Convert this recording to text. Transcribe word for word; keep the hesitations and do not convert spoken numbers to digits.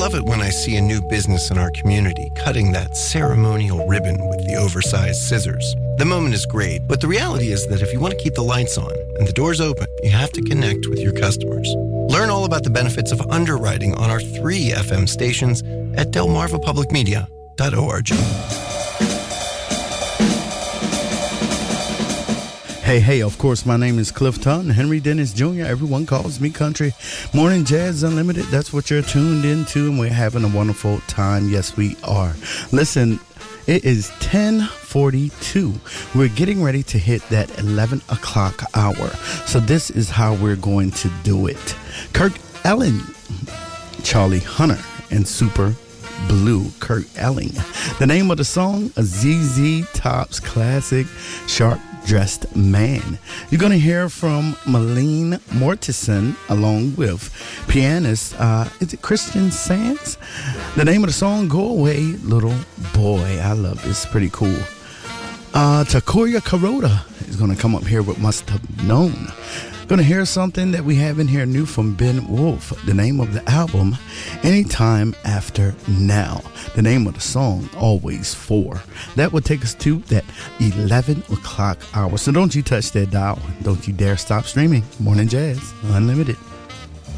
love it when I see a new business in our community cutting that ceremonial ribbon with the oversized scissors. The moment is great, but the reality is that if you want to keep the lights on and the doors open, you have to connect with your customers. Learn all about the benefits of underwriting on our three F M stations at delmarva public media dot org. Hey, hey, of course, my name is Cliff Todd, Henry Dennis Junior Everyone calls me Country Morning Jazz Unlimited. That's what you're tuned into, and we're having a wonderful time. Yes, we are. Listen, it is ten forty-two. We're getting ready to hit that eleven o'clock hour. So this is how we're going to do it. Kirk Elling, Charlie Hunter, and Super Blue, Kirk Elling. The name of the song, a Z Z Top's classic, Sharp Dressed Man. You're going to hear from Malene Mortensen along with pianist, uh, is it Christian Sands? The name of the song, Go Away, Little Boy. I love this. Pretty cool. Uh, Takuya Kuroda is going to come up here with Must Have Known. Going to hear something that we haven't heard new from Ben Wolf. The name of the album, Anytime After Now. The name of the song, Always For. That will take us to that eleven o'clock hour. So don't you touch that dial. Don't you dare stop streaming. Morning Jazz Unlimited.